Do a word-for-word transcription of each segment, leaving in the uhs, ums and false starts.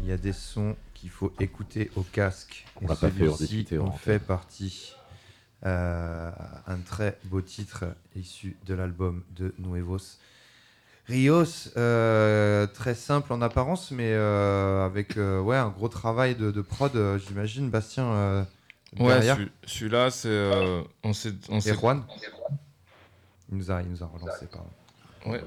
y a des sons qu'il faut écouter au casque. On l'a pas fait, on discutait. On fait partie. Euh, un très beau titre issu de l'album de Nuevos Rios, euh, très simple en apparence, mais euh, avec euh, ouais, un gros travail de, de prod, euh, j'imagine, Bastien. Euh, ouais, celui, celui-là, c'est. Euh, on s'est, on Et s'est... Juan il nous, a, il nous a relancé, pardon. Ouais.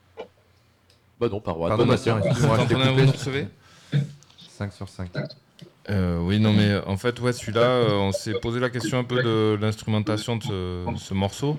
Bah non, pas Juan. Pardon, Bastien, excuse-moi, je t'ai coupé. Vous recevez cinq sur cinq. Euh, oui, non, mais en fait, ouais, celui-là, euh, on s'est posé la question un peu de l'instrumentation de ce, de ce morceau.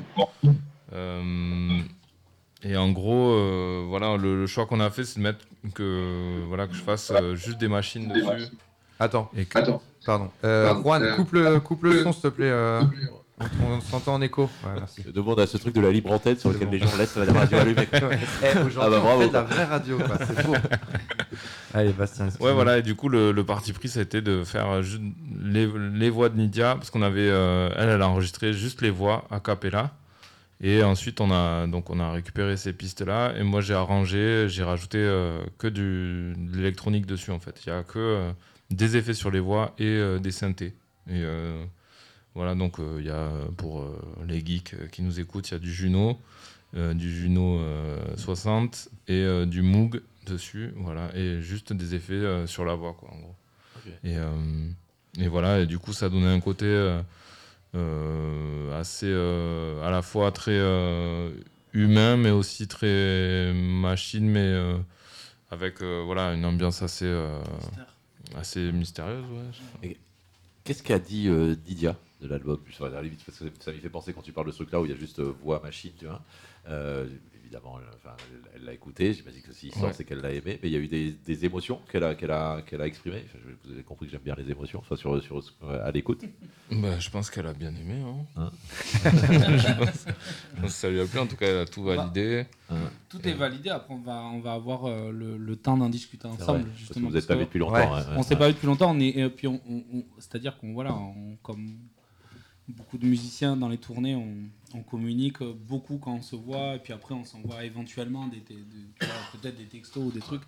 Euh, et en gros, euh, voilà, le, le choix qu'on a fait, c'est de mettre que, voilà, que je fasse euh, juste des machines dessus. Attends, et que... Attends. pardon. Euh, Juan, coupe le, coupe le son, s'il te plaît. Euh, on, on s'entend en écho. Ouais, merci. Je demande à ce truc de la libre antenne sur lequel bon. les gens laissent la radio allumée. Eh, aujourd'hui, ah bah, on fait de la vraie radio, quoi. C'est faux. Allez, Bastien. Ouais, voilà, et du coup, le, le parti pris, ça a été de faire juste les, les voix de Nidia, parce qu'on avait, euh, elle, elle a enregistré juste les voix a cappella. Et ensuite, on a, donc, on a récupéré ces pistes-là, et moi, j'ai arrangé, j'ai rajouté euh, que du, de l'électronique dessus, en fait. Il n'y a que euh, des effets sur les voix et euh, des synthés. Et euh, voilà, donc, il euh, y a, pour euh, les geeks qui nous écoutent, il y a du Juno, euh, du Juno euh, soixante et euh, du Moog dessus, voilà, et juste des effets euh, sur la voix, quoi, en gros. Okay. Et, euh, et voilà, et du coup, ça donnait un côté euh, euh, assez, euh, à la fois très euh, humain, mais aussi très machine, mais euh, avec euh, voilà, une ambiance assez, euh, assez mystérieuse. Ouais. Qu'est-ce qu'a dit euh, Didia de l'album? Parce que ça m'y fait penser quand tu parles de ce truc-là où il y a juste euh, voix, machine, tu vois. Euh, évidemment, elle, enfin, elle, elle l'a écouté, j'imagine que s'il sort, ouais. c'est qu'elle l'a aimé, mais il y a eu des, des émotions qu'elle a, qu'elle a, qu'elle a exprimées. Enfin, vous avez compris que j'aime bien les émotions, soit sur, sur, sur, à l'écoute. Bah, je pense qu'elle a bien aimé. Hein. Hein je, pense, je pense que ça lui a plu, en tout cas, elle a tout validé. Bah, hein. Tout est validé, après on va, on va avoir euh, le, le temps d'en discuter ensemble. Vrai, justement, parce que vous n'êtes pas vu depuis longtemps. Ouais. Ouais, on ne s'est pas vu depuis longtemps, on est, et puis on, on, on, c'est-à-dire qu'on, voilà, on, comme beaucoup de musiciens dans les tournées, on, on communique beaucoup quand on se voit, et puis après on s'envoie éventuellement des, des, des, peut-être des textos ou des trucs.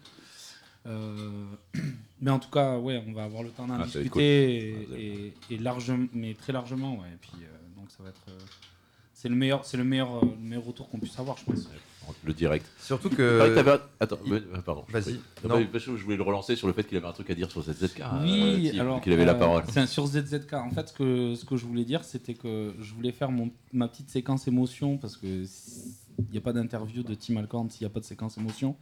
Euh, mais en tout cas, ouais, on va avoir le temps d'en ah, discuter, cool. et, et, et largement, mais très largement, ouais. Et puis euh, donc ça va être, euh, c'est le meilleur, c'est le meilleur, euh, le meilleur retour qu'on puisse avoir, je pense. Le direct. Surtout que. Avait... Attends, il... pardon. Vas-y. Non, non. Je voulais le relancer sur le fait qu'il avait un truc à dire sur Z Z K. Oui, euh, alors qu'il avait euh, la parole. C'est sur Z Z K. En fait, ce que ce que je voulais dire, c'était que je voulais faire mon ma petite séquence émotion parce que il n'y a pas d'interview de Tim Alcorn s'il n'y a pas de séquence émotion.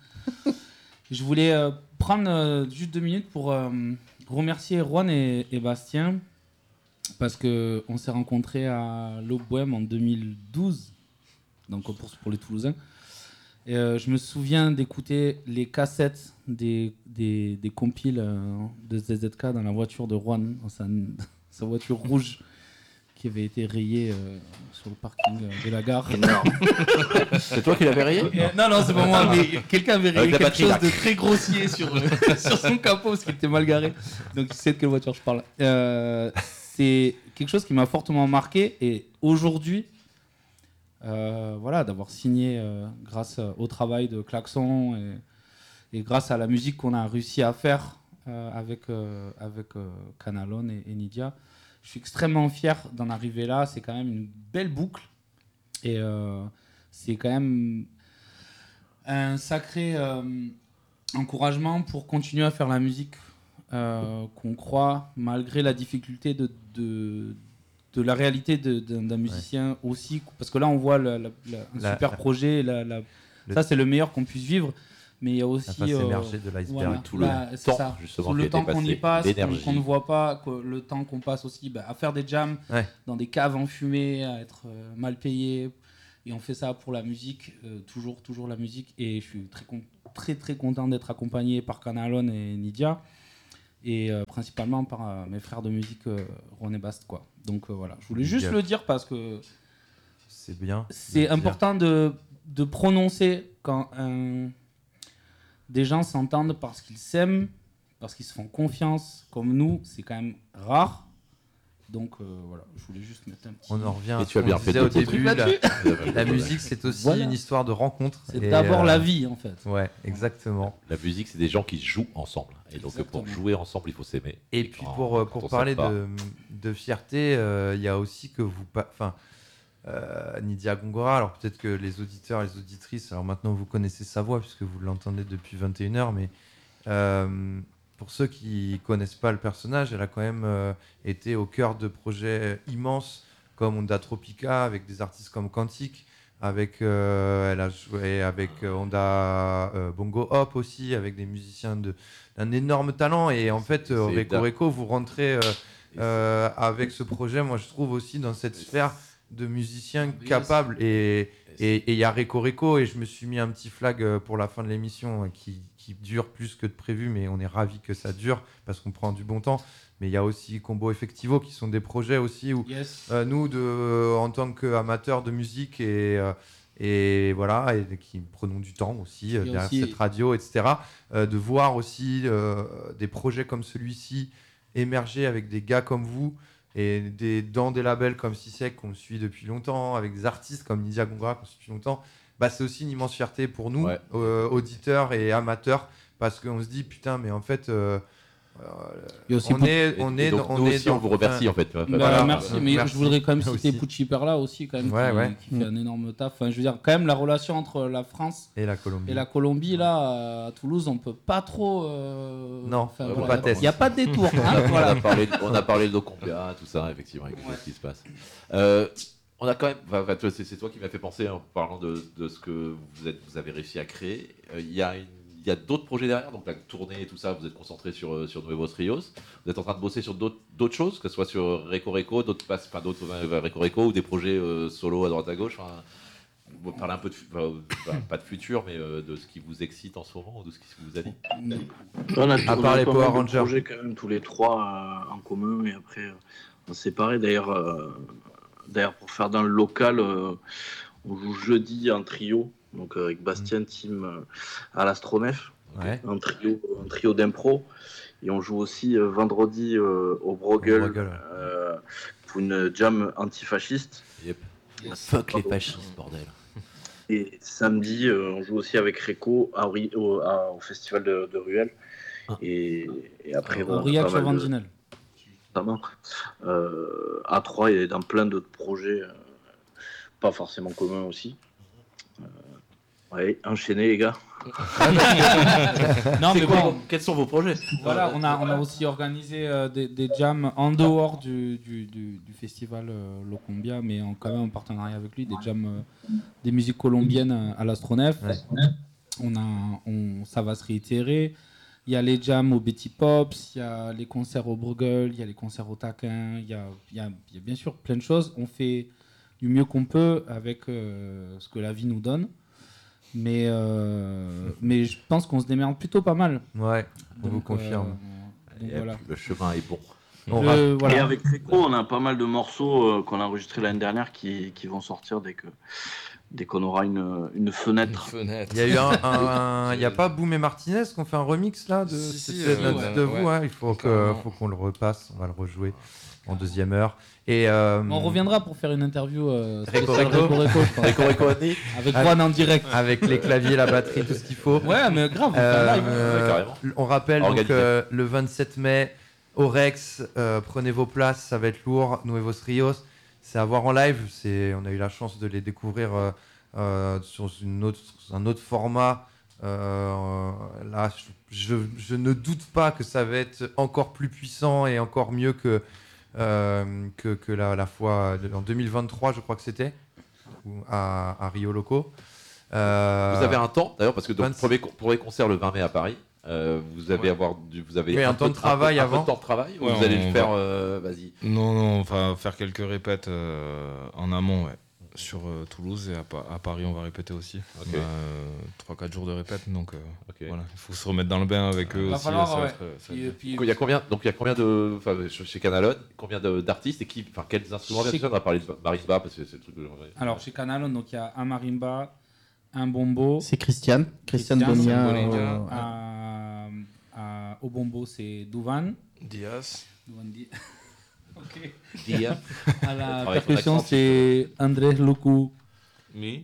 Je voulais euh, prendre euh, juste deux minutes pour euh, remercier Juan et, et Bastien parce que on s'est rencontrés à l'Aube Bohème en deux mille douze, donc pour pour les Toulousains. Et euh, je me souviens d'écouter les cassettes des, des, des compiles euh, de Z Z K dans la voiture de Juan, dans sa, sa voiture rouge qui avait été rayée euh, sur le parking euh, de la gare. C'est toi qui l'avais rayé? Non, non, c'est pas moi, mais quelqu'un avait rayé quelque chose là. de très grossier sur, euh, sur son capot parce qu'il était mal garé. Donc tu sais de quelle voiture je parle. Euh, c'est quelque chose qui m'a fortement marqué et aujourd'hui, Euh, voilà, d'avoir signé euh, grâce au travail de Klaxon et, et grâce à la musique qu'on a réussi à faire euh, avec, euh, avec euh, Canalon et, et Nidia. Je suis extrêmement fier d'en arriver là. C'est quand même une belle boucle et euh, c'est quand même un sacré euh, encouragement pour continuer à faire la musique euh, qu'on croit malgré la difficulté de, de de la réalité de, de, d'un musicien ouais. aussi, parce que là on voit la, la, la, un la, super la, projet, la, la, le ça c'est le meilleur qu'on puisse vivre, mais il y a aussi la face euh, émergée de l'iceberg, voilà, tout le là, temps ça. justement le qui temps qu'on y passe, qu'on, qu'on ne voit pas, que le temps qu'on passe aussi bah, à faire des jams ouais. dans des caves enfumées, à être euh, mal payé, et on fait ça pour la musique, euh, toujours, toujours la musique, et je suis très, très, très content d'être accompagné par Canalon et Nidia. Et euh, principalement par euh, mes frères de musique euh, Ron et Bast, quoi. Donc euh, voilà, je voulais juste yeah. le dire parce que c'est bien. C'est important de, de prononcer quand un... des gens s'entendent parce qu'ils s'aiment, parce qu'ils se font confiance, comme nous, c'est quand même rare. Donc euh, voilà, je voulais juste mettre un petit. On en revient à Et ce tu as qu'on bien fait disait de au te début. La, la musique, c'est aussi Voilà. une histoire de rencontre. C'est et, d'abord euh, la vie en fait. Ouais, exactement. La musique, c'est des gens qui jouent ensemble. Et donc, Exactement. pour jouer ensemble, il faut s'aimer. Et puis quand- pour, euh, quand on pour parler s'aime pas- de, de fierté, euh, il y a aussi que vous... pa- Enfin, euh, Nydia Gongora, alors peut-être que les auditeurs et les auditrices, alors maintenant vous connaissez sa voix puisque vous l'entendez depuis vingt et une heures, mais euh, pour ceux qui connaissent pas le personnage, elle a quand même euh, été au cœur de projets immenses comme Onda Tropica, avec des artistes comme Quantique, avec, euh, elle a joué avec euh, Onda euh, Bongo Hop aussi, avec des musiciens de, d'un énorme talent. Et en fait, euh, C'est Reco da- Reco, vous rentrez euh, euh, avec ce projet, moi je trouve aussi dans cette sphère de musiciens capables. Et et il y a Reco Reco, et je me suis mis un petit flag euh, pour la fin de l'émission euh, qui, qui dure plus que de prévu, mais on est ravis que ça dure parce qu'on prend du bon temps. Mais il y a aussi Combo Effectivo qui sont des projets aussi où Yes. euh, nous, de, euh, en tant qu'amateurs de musique et, euh, et voilà, et qui prenons du temps aussi euh, Il y a derrière aussi- cette radio, et cetera, euh, de voir aussi euh, des projets comme celui-ci émerger avec des gars comme vous et des, dans des labels comme Sisek qu'on suit depuis longtemps, avec des artistes comme Nydia Gongora qu'on suit depuis longtemps, bah, c'est aussi une immense fierté pour nous, Ouais. euh, auditeurs et amateurs, parce qu'on se dit putain, mais en fait. euh, Il y a aussi on est, Et- on et est, donc, on nous est aussi, dans- on vous remercie enfin, en fait. tu vois. Bah, Voilà, merci, euh, mais merci. je voudrais quand même Aussi. citer Pucci Perla aussi, quand même, Ouais, qui, ouais. qui fait un énorme taf. Enfin, je veux dire, quand même, la relation entre la France Et la Colombie. et la Colombie, là, à Toulouse, on peut pas trop. euh, Non, enfin, ouais, voilà, pas test. il n'y a pas de détour. hein, On, voilà. a parlé, de- on a parlé de l'Ocombia, tout ça, effectivement, avec quelque chose qui se passe. Euh, on a quand même, enfin, enfin, toi, c'est, c'est toi qui m'as fait penser en parlant de, de ce que vous, êtes, vous avez réussi à créer. Euh, Il y a une Il y a d'autres projets derrière, donc la tournée et tout ça, vous êtes concentré sur, euh, sur Nuevos Rios. Vous êtes en train de bosser sur d'autres, d'autres choses, que ce soit sur Reco Reco, d'autres, passes- enfin, d'autres euh, Reco Reco ou des projets euh, solo à droite à gauche. Enfin, vous parlez un peu de, fu- enfin, enfin, pas de futur, mais euh, de ce qui vous excite en ce moment, ou de ce qui vous anime. On a, À on part a les pas Power mal de Rangers. projets quand même tous les trois euh, en commun, et après euh, on s'est séparés. D'ailleurs, euh, d'ailleurs pour faire dans le local, euh, on joue jeudi en trio, donc euh, avec Bastien, Tim euh, à l'Astronef, Ouais. un trio, un trio d'impro, et on joue aussi euh, vendredi euh, au Bruegel, Au Bruegel, ouais. euh, pour une jam antifasciste. Yep. Yes. Fuck les fascistes, bordel. Et samedi, euh, on joue aussi avec Reco à Ri- au, à- au festival de, de Ruelle. Ah. Et, et après, bon, on a Aurillac pas sur mal de- Vandinel. notamment euh, A trois et dans plein d'autres projets, euh, pas forcément communs aussi. Euh, ouais, enchaînez les gars. Non, C'est mais quoi, bon, vos- Quels sont vos projets voilà, on a, on a aussi organisé euh, des, des jams en dehors du, du, du, du festival euh, Locombia, mais en, quand même en partenariat avec lui, des jams euh, des musiques colombiennes euh, à l'Astronef. Ouais. On a, on, ça va se réitérer. Il y a les jams au Betty Pops, il y a les concerts au Bruegel, il y a les concerts au Taquin, il y a, il y a, il y a bien sûr plein de choses. On fait du mieux qu'on peut avec euh, ce que la vie nous donne. Mais, euh, mais je pense qu'on se démerde plutôt pas mal. Ouais, on Donc, vous confirme. euh, donc Et voilà. Le chemin est bon. On Le- ra- Et voilà. avec Reco, on a pas mal de morceaux euh, qu'on a enregistrés l'année dernière qui, qui vont sortir dès que dès qu'on aura une, une fenêtre. Fenêtre. Il y a eu un, un- il y a pas Boom et Martinez qui ont fait un remix là de, Si, si, de- de- euh, de ouais, vous, ouais. hein. Il faut que, Carrément. faut qu'on le repasse, on va le rejouer en deuxième heure. Et euh, On reviendra pour faire une interview euh, Reco spéciale Reco. Reco Reco, je pense. Reco Reco Annie Avec Ah. Juan en direct. avec les claviers, la batterie, tout ce qu'il faut. Ouais, mais grave, on fait Euh, un live. euh, Ouais, carrément. on rappelle donc, Organisé. euh, le vingt-sept mai au Rex, euh, prenez vos places, ça va être lourd. Nuevos Rios, c'est à voir en live. C'est, on a eu la chance de les découvrir euh, euh, sur une autre, un autre format. Euh, là, je, je- je ne doute pas que ça va être encore plus puissant et encore mieux que, euh, que, que la, la fois de- en deux mille vingt-trois, je crois que c'était, ou à, à Rio Loco. Euh, Vous avez un temps, d'ailleurs, parce que donc, vingt-six. premier, co- premier concert le vingt mai à Paris. Euh, vous avez Ouais. avoir du, vous avez Oui, un peu temps de un peu- travail un peu avant. de temps de travail ou Ouais, vous allez on le faire va- euh, vas-y. Non, non, on va faire quelques répètes euh, en amont, ouais. Sur euh, Toulouse et à, Pa- à Paris, on va répéter aussi. Ok. On a trois quatre jours de répète, donc euh, Ok. voilà, il faut se remettre dans le bain avec eux Va aussi. falloir, ça va ouais. être, euh, ça va Puis- être puis- Il y a combien donc il y a combien de enfin chez Canalon, combien de- d'artistes et qui enfin quels instruments bien Chez- sûr, on va parler de marimba parce que c'est le truc que j'aimerais- Alors, chez Canalon, donc il y a un marimba, un bombo. C'est Christiane, Christiane Christiane Bonia. Bonia. euh, À- à- au bombo, c'est Douvan. Diaz. Douvan Di- Ok. Dia. À la Avec ton percussion, accent, c'est André Lucu. Oui.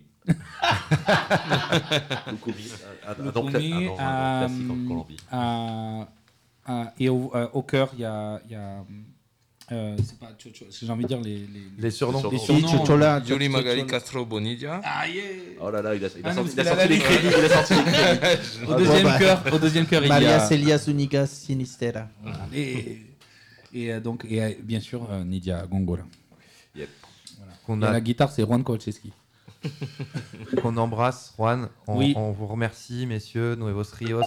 Lukumi. Ah, ah, Lukumi, donc, ah, non, un euh, classique en Colombie. à- à- et au, euh, au cœur, il y a, il y a euh, c'est pas Chocho, j'ai envie de dire les, les, Les surnoms. les surnoms. surnoms. Chochola. Yuri Magali Castro Bonilla. Ah yeah. Oh là là, il a, il a Ah non, sorti, parce il a qu'il a sorti les la crédits. Il a sorti les crédits. Au deuxième bah. cœur, au deuxième cœur, il y Maria a Celia Zuniga Sinistera. et, et euh, donc et euh, bien sûr euh, Nidia Gongola. Yep. Qu'on Et à a la guitare, c'est Juan Kolcheski. qu'on embrasse, Juan. On, Oui. on vous remercie, messieurs, Nuevos Rios.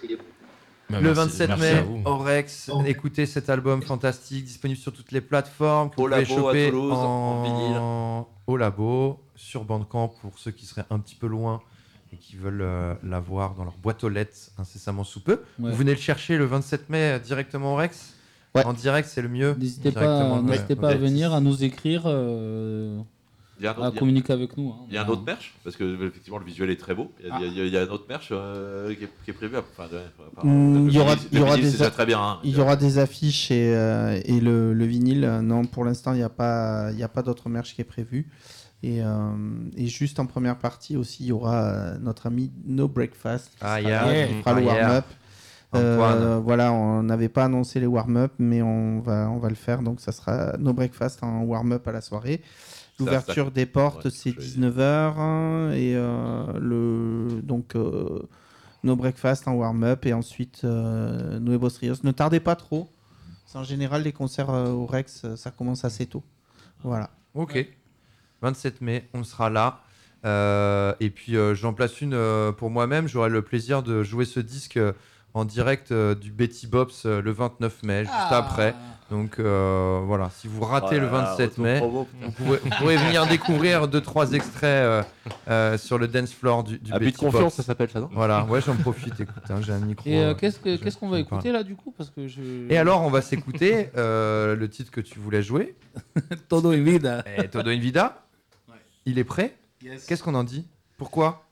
Bah, Le merci- vingt-sept merci mai, à vous. au Rex, écoutez cet album fantastique, disponible sur toutes les plateformes. Que Au vous pouvez Labo à choper Toulouse, en vinyle. Au Labo, sur Bandcamp, pour ceux qui seraient un petit peu loin et qui veulent euh, l'avoir dans leur boîte aux lettres incessamment sous peu. Ouais. Vous venez le chercher le vingt-sept mai euh, directement au Rex. Ouais. En direct, c'est le mieux. N'hésitez Directement, pas, ouais. n'hésitez pas à Ouais. venir, à nous écrire, euh, Il y a un à autre, il y a- communiquer avec nous. hein. il y a un autre merch, parce que effectivement le visuel est très beau. Il y a, il y a- il y a un autre merch euh, qui, est, qui est prévu. Enfin, de- enfin, Mm, le il y aura- vinyle- il y aura le vinyle, des c'est déjà a- très bien. Hein. Il y aura des affiches et, euh, et le, le vinyle. euh, Non, pour l'instant, il n'y a pas, il y a pas d'autre merch qui est prévu. Et, euh, et juste en première partie aussi, il y aura euh, notre ami No Breakfast qui Ah, sera yeah. là, qui Mm. fera le Ah, yeah. warm-up. Euh, Antoine. voilà, on n'avait pas annoncé les warm-up, mais on va, on va le faire. Donc, ça sera No Breakfast en warm-up à la soirée. L'ouverture des portes, ouais, c'est je vais- dix-neuf heures. Et euh, le, donc, euh, No Breakfast en warm-up. Et ensuite, euh, Nuevos Rios. Ne tardez pas trop. C'est en général, les concerts euh, au Rex, euh, ça commence assez tôt. Voilà. Ok. vingt-sept mai, on sera là. Euh, et puis euh, j'en place une euh, pour moi-même. J'aurai le plaisir de jouer ce disque euh, en direct euh, du Betty Bops euh, le vingt-neuf mai, juste Ah. après. Donc euh, voilà, si vous ratez Oh le là là, vingt-sept mai, autopromo, putain. vous pourrez, vous pourrez venir découvrir deux trois extraits euh, euh, sur le dance floor du, du Abus de Betty confiance, Bops. ça s'appelle ça, non? Voilà, ouais, j'en profite. Écoute, hein, j'ai un micro. Et euh, euh, qu'est-ce que- je- qu'est-ce qu'on va je me parle. écouter là du coup parce que je... Et alors, on va s'écouter euh, le titre que tu voulais jouer, Todo en vida. eh, Todo en Vida. Ouais. Il est prêt? Yes. Qu'est-ce qu'on en dit? Pourquoi?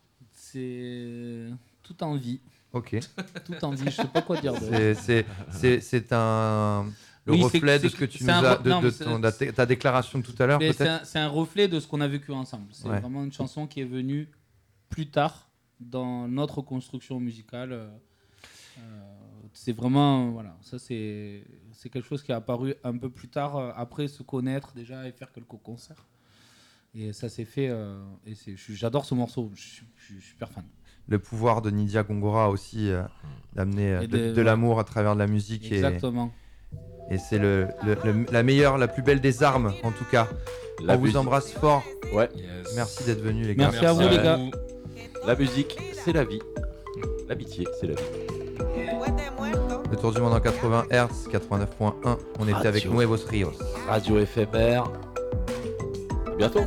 C'est tout en vie, Ok. tout en vie. Je sais pas quoi dire. d'autre. C'est- C'est c'est- c'est un le Oui, c'est- reflet de c'est- ce que tu c'est nous un as re- de, non, de mais c'est- ton- de ta, ta déclaration de tout à l'heure Mais c'est peut-être. un, c'est un reflet de ce qu'on a vécu ensemble. C'est Ouais. vraiment une chanson qui est venue plus tard dans notre construction musicale. euh, euh, c'est vraiment voilà, ça c'est c'est quelque chose qui est apparu un peu plus tard euh, après se connaître déjà et faire quelques concerts. Et ça s'est fait euh, et c'est je suis- j'adore ce morceau. Je suis, je suis super fan. Le pouvoir de Nidia Gongora aussi euh, d'amener euh, Et de, de- de ouais. l'amour à travers de la musique et, Exactement. et c'est le, le- le- la meilleure, la plus belle des armes en tout cas. La On vous musique- embrasse fort. Ouais, Yes. Merci d'être venus les gars. Merci à vous les gars. la musique, c'est la vie. L'amitié, c'est la vie. Le tour du monde en quatre-vingts hertz, quatre-vingt-neuf point un. On était Radio. avec Nuevos Rios. Radio éphémère. À bientôt.